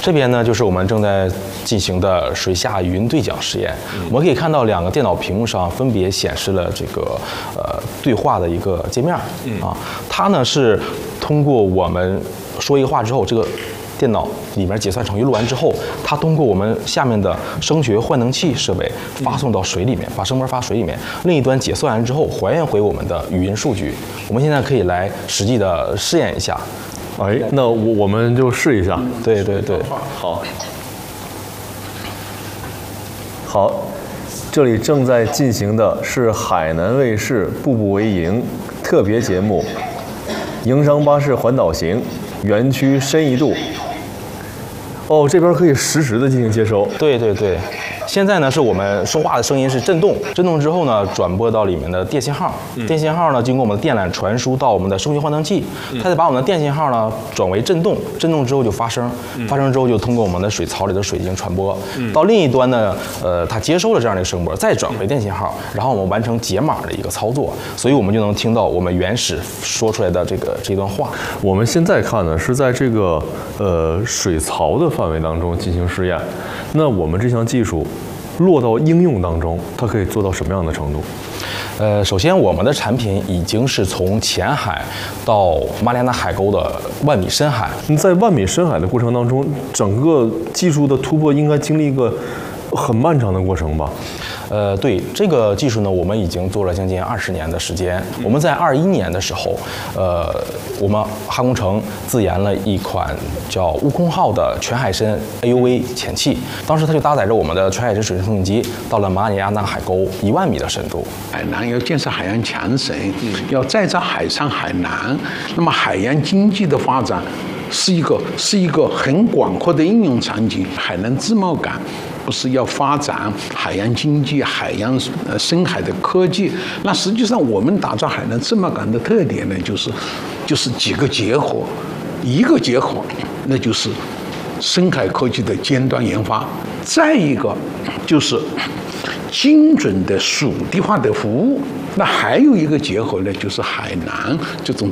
这边呢就是我们正在进行的水下云对讲实验。我们可以看到2个电脑屏幕上分别显示了这个对话的一个界面啊，它呢是通过我们说一个话之后，这个电脑里面解算程序录完之后，它通过我们下面的声学换能器设备发送到水里面，把声波发水里面，另一端解算完之后还原回我们的语音数据。我们现在可以来实际的试验一下。 哎，那我们就试一下。 对， 好，好，这里正在进行的是海南卫视《步步为营》特别节目《营商巴士环岛行》园区深一度。哦，这边可以实时的进行接收。 对。现在呢是我们说话的声音是震动，震动之后呢转播到里面的电信号，电信号呢经过我们的电缆传输到我们的声学换能器，它再把我们的电信号呢转为震动，震动之后就发声，发声之后就通过我们的水槽里的水进行传播，到另一端呢，它接收了这样的一个声波，再转回电信号，然后我们完成解码的一个操作，所以我们就能听到我们原始说出来的这段话。 我们现在看呢是在这个水槽的范围当中进行试验，那我们这项技术落到应用当中，它可以做到什么样的程度？ 首先我们的产品已经是从浅海到马里亚纳海沟的10000米深海。 在10000米深海的过程当中，整个技术的突破应该经历一个很漫长的过程吧？ 对这个技术呢，我们已经做了将近20年的时间。我们在21年的时候，我们哈工程自研了一款叫悟空号的全海深 AUV 潜器，当时它就搭载着我们的全海深水深通信机，到了马里亚纳海沟10000米的深度。 海南要建设海洋强省，要再造海上海南，那么海洋经济的发展是一个很广阔的应用场景。海南自贸港不是要发展海洋经济、海洋深海的科技？那实际上我们打造海南自贸港的特点呢，就是几个结合，一个结合那就是深海科技的尖端研发，再一个就是精准的属地化的服务。那还有一个结合呢，就是海南这种